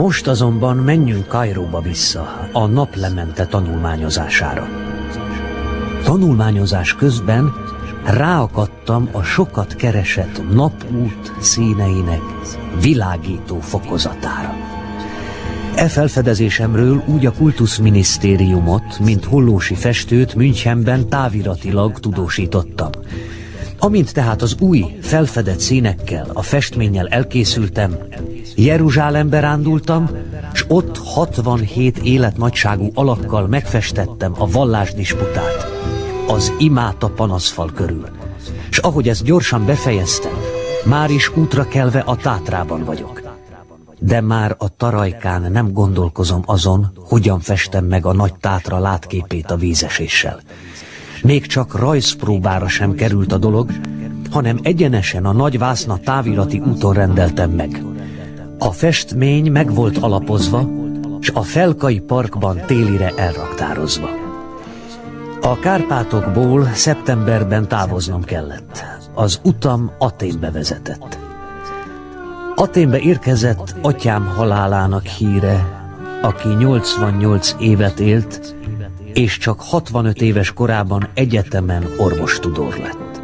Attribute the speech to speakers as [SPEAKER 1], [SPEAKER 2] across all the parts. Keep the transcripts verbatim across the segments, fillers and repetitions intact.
[SPEAKER 1] Most azonban menjünk Kairóba vissza, a naplemente tanulmányozására. Tanulmányozás közben ráakadtam a sokat keresett napút színeinek világító fokozatára. E felfedezésemről úgy a kultuszminisztériumot, mint hollósi festőt Münchenben táviratilag tudósítottam. Amint tehát az új, felfedett színekkel, a festménnyel elkészültem, Jeruzsálembe rándultam, s ott hatvanhét életnagyságú alakkal megfestettem a vallásdisputát, az imáta panaszfal körül. S ahogy ezt gyorsan befejeztem, már is útra kelve a Tátrában vagyok. De már a Tarajkán nem gondolkozom azon, hogyan festem meg a Nagy Tátra látképét a vízeséssel. Még csak rajzpróbára sem került a dolog, hanem egyenesen a Nagy Vászna távirati úton rendeltem meg. A festmény meg volt alapozva, s a Felkai Parkban télire elraktározva. A Kárpátokból szeptemberben távoznom kellett. Az utam Athénbe vezetett. Athénbe érkezett atyám halálának híre, aki nyolcvannyolc évet élt, és csak hatvanöt éves korában egyetemen orvostudor lett.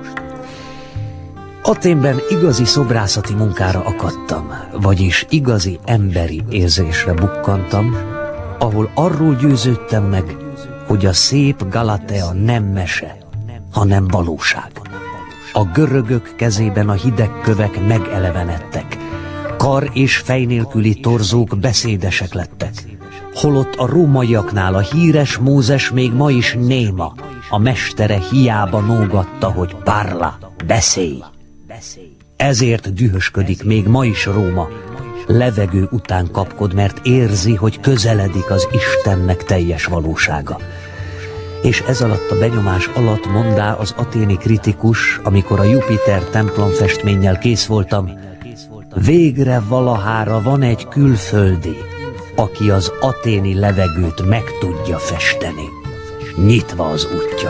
[SPEAKER 1] Athénben igazi szobrászati munkára akadtam, vagyis igazi emberi érzésre bukkantam, ahol arról győződtem meg, hogy a szép Galatea nem mese, hanem valóság. A görögök kezében a hideg kövek megelevenedtek, kar és fej nélküli torzók beszédesek lettek, holott a rómaiaknál a híres Mózes még ma is néma, a mestere hiába nógatta, hogy parla, beszélj. Ezért dühösködik még ma is Róma, levegő után kapkod, mert érzi, hogy közeledik az Istennek teljes valósága. És ez alatt a benyomás alatt mondá az athéni kritikus, amikor a Jupiter templom festménnyel kész voltam, végre valahára van egy külföldi, aki az athéni levegőt meg tudja festeni. Nyitva az útja.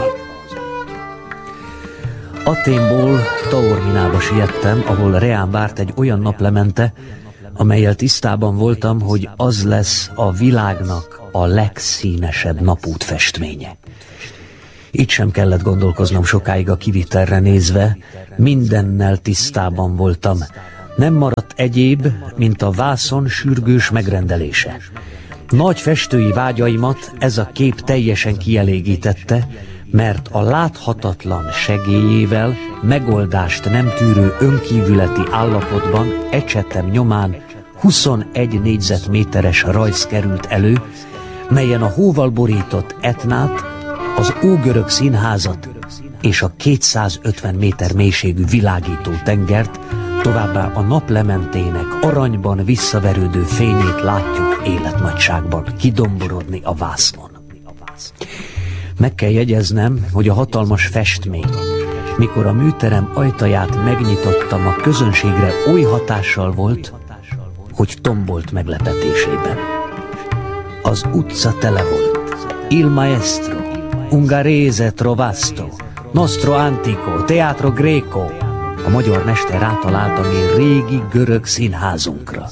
[SPEAKER 1] Athénból Taorminába siettem, ahol reám várt egy olyan naplemente, amellyel tisztában voltam, hogy az lesz a világnak a legszínesebb napút festménye. Itt sem kellett gondolkoznom sokáig a kivitelre nézve, mindennel tisztában voltam. Nem maradt egyéb, mint a vászon sürgős megrendelése. Nagy festői vágyaimat ez a kép teljesen kielégítette, mert a láthatatlan segélyével megoldást nem tűrő önkívületi állapotban ecsetem nyomán huszonegy négyzetméteres rajz került elő, melyen a hóval borított Etnát, az ógörög színházat és a kétszázötven méter mélységű világító tengert, továbbá a naplementének aranyban visszaverődő fényét látjuk életnagyságban kidomborodni a vásznon. Meg kell jegyeznem, hogy a hatalmas festmény, mikor a műterem ajtaját megnyitottam, a közönségre oly hatással volt, hogy tombolt meglepetésében. Az utca tele volt. Il maestro, Ungherese trovato, nostro antico, teatro greco. A magyar mester rátalált a mi régi görög színházunkra.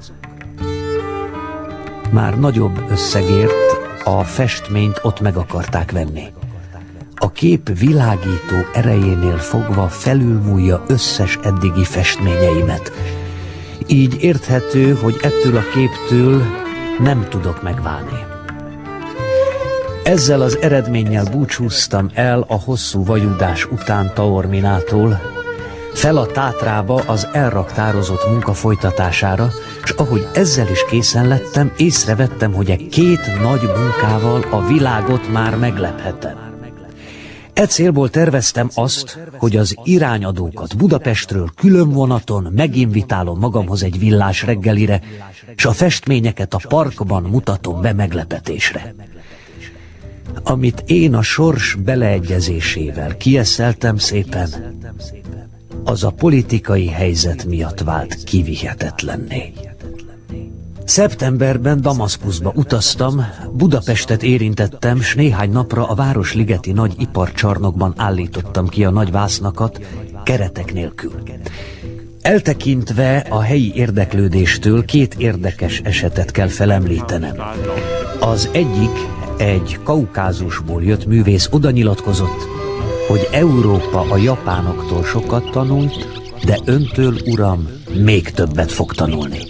[SPEAKER 1] Már nagyobb összegért a festményt ott meg akarták venni. A kép világító erejénél fogva felülmúlja összes eddigi festményeimet. Így érthető, hogy ettől a képtől nem tudok megválni. Ezzel az eredménnyel búcsúztam el a hosszú vajudás után Taorminától, fel a Tátrába az elraktározott munka folytatására, és ahogy ezzel is készen lettem, észrevettem, hogy egy két nagy munkával a világot már meglephetem. E célból terveztem azt, hogy az irányadókat Budapestről külön vonaton meginvitálom magamhoz egy villás reggelire, és a festményeket a parkban mutatom be meglepetésre. Amit én a sors beleegyezésével kieszeltem szépen, az a politikai helyzet miatt vált kivihetetlenné. Szeptemberben Damaszkuszba utaztam, Budapestet érintettem, s néhány napra a városligeti nagy iparcsarnokban állítottam ki a nagy vásznakat, keretek nélkül. Eltekintve a helyi érdeklődéstől két érdekes esetet kell felemlítenem. Az egyik, egy Kaukázusból jött művész oda nyilatkozott, hogy Európa a japánoktól sokat tanult, de öntől, uram, még többet fog tanulni.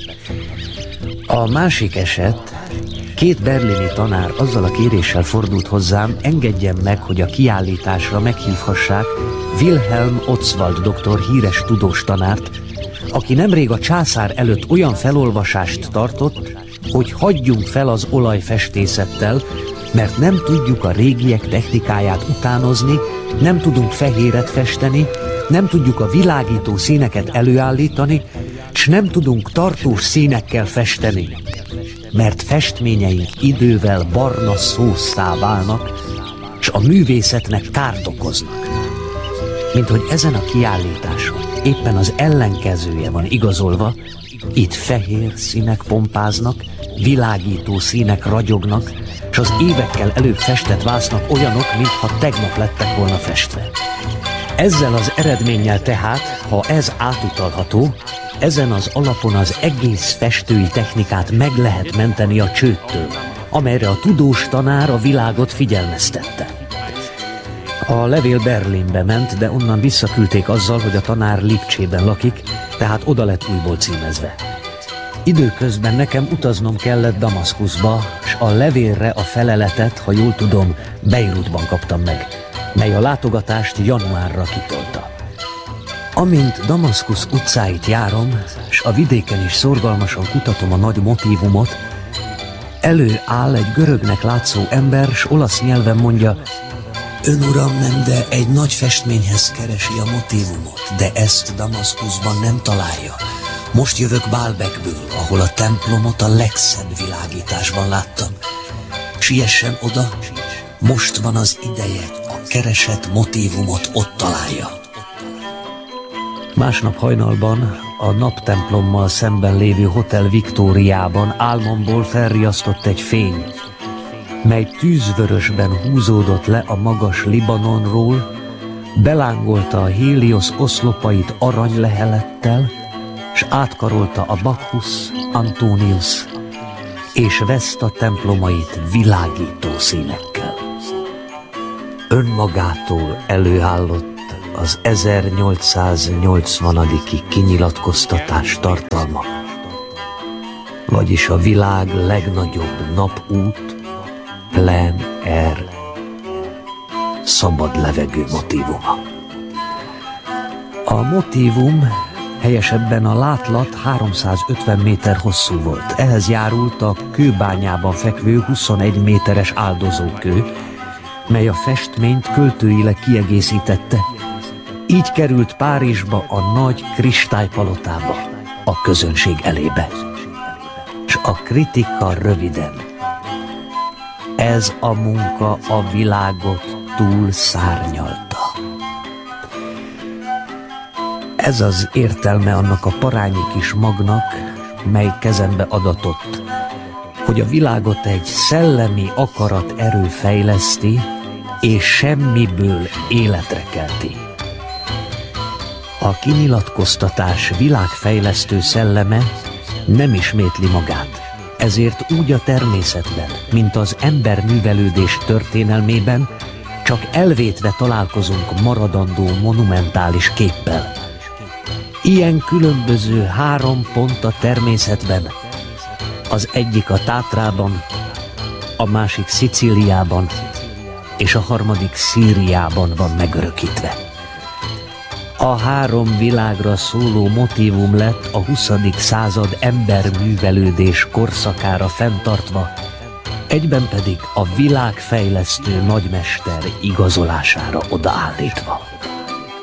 [SPEAKER 1] A másik eset, két berlini tanár azzal a kéréssel fordult hozzám, engedjem meg, hogy a kiállításra meghívhassák Wilhelm Oswald doktor híres tudós tanárt, aki nemrég a császár előtt olyan felolvasást tartott, hogy hagyjunk fel az olajfestészettel, mert nem tudjuk a régiek technikáját utánozni, nem tudunk fehéret festeni, nem tudjuk a világító színeket előállítani, s nem tudunk tartós színekkel festeni, mert festményeink idővel barna szósszá válnak, s a művészetnek kárt okoznak. Mint hogy ezen a kiállításon éppen az ellenkezője van igazolva, itt fehér színek pompáznak, világító színek ragyognak, s az évekkel előbb festett vásznak olyanok, mintha tegnap lettek volna festve. Ezzel az eredménnyel tehát, ha ez átutalható, ezen az alapon az egész festői technikát meg lehet menteni a csődtől, amelyre a tudós tanár a világot figyelmeztette. A levél Berlinbe ment, de onnan visszaküldték azzal, hogy a tanár Lipcsében lakik, tehát oda lett újból címezve. Időközben nekem utaznom kellett Damaszkuszba, s a levélre a feleletet, ha jól tudom, Beirutban kaptam meg, mely a látogatást januárra kitolta. Amint Damaszkusz utcáit járom, s a vidéken is szorgalmasan kutatom a nagy motívumot, előáll egy görögnek látszó ember, s olasz nyelven mondja: ön, uram, nem, de egy nagy festményhez keresi a motívumot, de ezt Damaszkuszban nem találja. Most jövök Baalbekből, ahol a templomot a legszebb világításban láttam. Siessen oda, most van az ideje, a keresett motívumot ott találja. Másnap hajnalban a naptemplommal szemben lévő Hotel Victoriában álmomból felriasztott egy fény, mely tűzvörösben húzódott le a magas Libanonról, belángolta a Héliosz oszlopait aranylehelettel, s átkarolta a Bacchus, Antonius és Vesta templomait világító színekkel. Önmagától előállott az ezernyolcszáznyolcvanadik kinyilatkoztatás tartalma, vagyis a világ legnagyobb napút, plein air, szabad levegő motívuma. A motívum, helyesebben a látlat háromszázötven méter hosszú volt. Ehhez járult a kőbányában fekvő huszonegy méteres áldozókő, mely a festményt költőileg kiegészítette. Így került Párizsba a nagy kristálypalotába, a közönség elébe. S a kritika röviden: ez a munka a világot túl szárnyalta. Ez az értelme annak a parányi kis magnak, mely kezembe adatott, hogy a világot egy szellemi akarat erő fejleszti, és semmiből életre kelti. A kinyilatkoztatás világfejlesztő szelleme nem ismétli magát, ezért úgy a természetben, mint az emberművelődés történelmében, csak elvétve találkozunk maradandó monumentális képpel. Ilyen különböző három pont a természetben, az egyik a Tátrában, a másik Szicíliában, és a harmadik Szíriában van megörökítve. A három világra szóló motívum lett a huszadik század emberművelődés korszakára fenntartva, egyben pedig a világfejlesztő nagymester igazolására odaállítva.